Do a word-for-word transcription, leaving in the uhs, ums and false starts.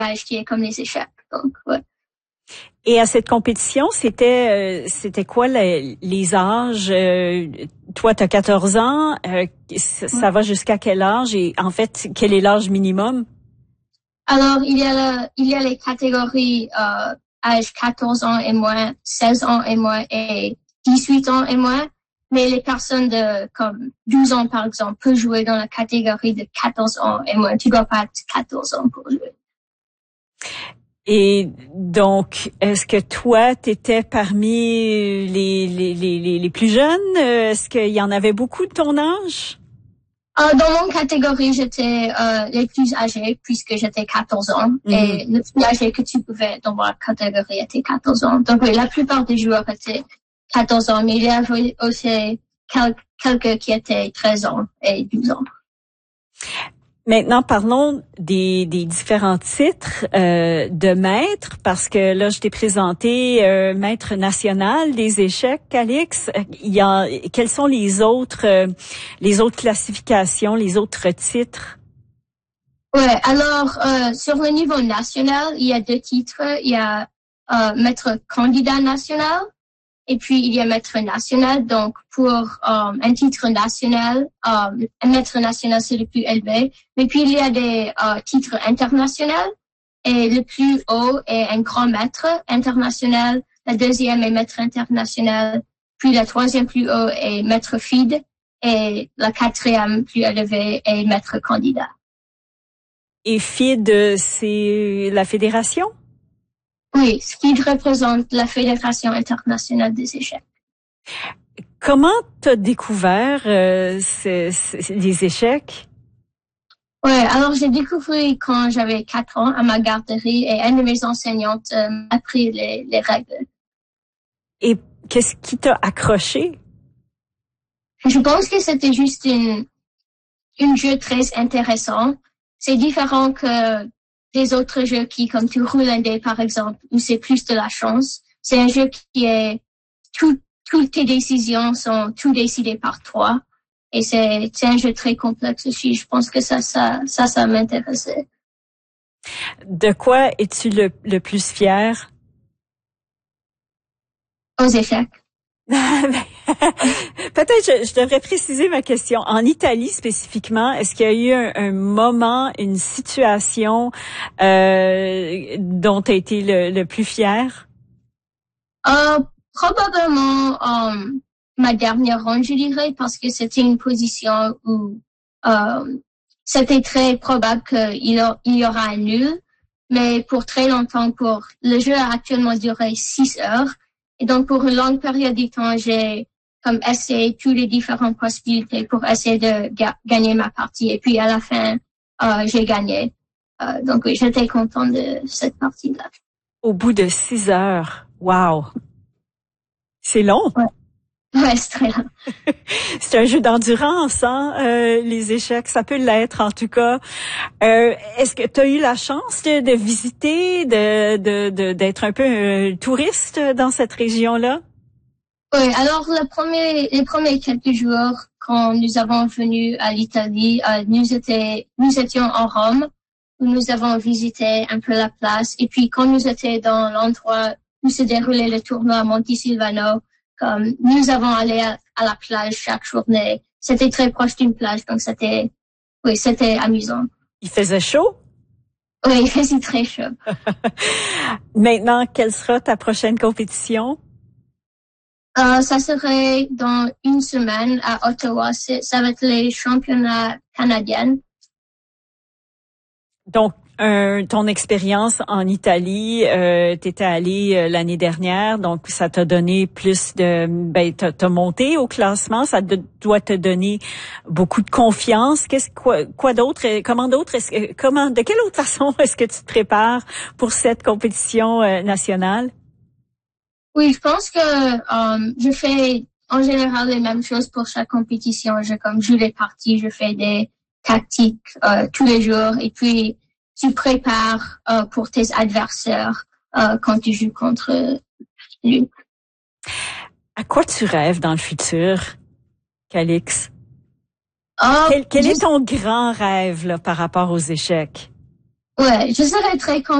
âge qui est comme les échecs. Donc, ouais. Et à cette compétition, c'était euh, c'était quoi les, les âges? Euh, toi, tu as quatorze ans. Euh, ça, ça ouais. va jusqu'à quel âge? Et en fait, quel est l'âge minimum? Alors, il y a le, il y a les catégories euh, âge quatorze ans et moins, seize ans et moins et dix-huit ans et moins. Mais les personnes de comme douze ans, par exemple, peuvent jouer dans la catégorie de quatorze ans et moins. Tu dois pas être quatorze ans pour jouer. Et donc, est-ce que toi, tu étais parmi les, les, les, les plus jeunes? Est-ce qu'il y en avait beaucoup de ton âge? Euh, dans mon catégorie, j'étais euh, les plus âgés puisque j'étais quatorze ans. Mm-hmm. Et le plus âgé que tu pouvais dans ma catégorie était quatorze ans. Donc oui, la plupart des joueurs étaient quatorze ans, mais il y avait aussi quelques, quelques qui étaient treize ans et douze ans. Maintenant, parlons des, des différents titres euh, de maître, parce que là, je t'ai présenté euh, maître national des échecs, Calix. Il y a, quelles sont les autres, euh, les autres classifications, les autres titres? Ouais, alors euh, sur le niveau national, il y a deux titres. Il y a euh, maître candidat national. Et puis, il y a maître national. Donc, pour euh, un titre national, euh, un maître national, c'est le plus élevé. Mais puis, il y a des euh, titres internationaux. Et le plus haut est un grand maître international. La deuxième est maître international. Puis, la troisième plus haut est maître F I D. Et la quatrième plus élevée est maître candidat. Et F I D, c'est la fédération? Oui, ce qui représente la Fédération internationale des échecs. Comment t'as découvert euh, ces, ces, les échecs? Ouais, alors j'ai découvert quand j'avais quatre ans à ma garderie et une de mes enseignantes euh, m'a appris les, les règles. Et qu'est-ce qui t'a accroché? Je pense que c'était juste une, une jeu très intéressant. C'est différent que des autres jeux qui, comme tu roules un dé, par exemple, où c'est plus de la chance. C'est un jeu qui est, tout, toutes tes décisions sont tout décidées par toi. Et c'est, c'est un jeu très complexe aussi. Je pense que ça, ça, ça, ça m'intéressait. De quoi es-tu le, le plus fier? Aux échecs. Peut-être je, je devrais préciser ma question. En Italie spécifiquement, est-ce qu'il y a eu un, un moment, une situation euh, dont tu as été le, le plus fier? Euh, probablement euh, ma dernière ronde, je dirais, parce que c'était une position où euh, c'était très probable qu'il y, il y aura un nul. Mais pour très longtemps, pour le jeu a actuellement duré six heures. Et donc, pour une longue période de temps, j'ai comme essayé toutes les différentes possibilités pour essayer de ga- gagner ma partie. Et puis, à la fin, euh, j'ai gagné. Euh, donc, oui, j'étais contente de cette partie-là. Au bout de six heures. Wow! C'est long. Ouais, ouais c'est très long. C'est un jeu d'endurance, hein, euh, les échecs. Ça peut l'être, en tout cas. Euh, est-ce que tu as eu la chance de, de visiter, de, de, de, d'être un peu euh, touriste dans cette région-là? Oui, alors le premier, les premiers quelques jours, quand nous avons venu à l'Italie, euh, nous, étions, nous étions en Rome, où nous avons visité un peu la place. Et puis, quand nous étions dans l'endroit où se déroulait le tournoi à Montesilvano, comme nous avons allé à, à la plage chaque journée. C'était très proche d'une plage, donc c'était, oui, c'était amusant. Il faisait chaud? Oui, il faisait très chaud. Maintenant, quelle sera ta prochaine compétition? Euh, ça serait dans une semaine à Ottawa. C'est, ça va être les championnats canadiens. Donc, euh, ton expérience en Italie, euh, tu étais allé euh, l'année dernière, donc ça t'a donné plus de, ben, t'as, t'as monté au classement, ça te, doit te donner beaucoup de confiance. Qu'est-ce quoi, quoi d'autre, comment d'autre, est-ce que, comment, de quelle autre façon est-ce que tu te prépares pour cette compétition euh, nationale? Oui, je pense que euh, je fais en général les mêmes choses pour chaque compétition. Je comme joue les parties, je fais des tactiques euh, tous les jours et puis tu prépares euh, pour tes adversaires euh, quand tu joues contre lui. À quoi tu rêves dans le futur, Calix? Oh, quel quel je... est ton grand rêve là, par rapport aux échecs? Ouais, je serais très contente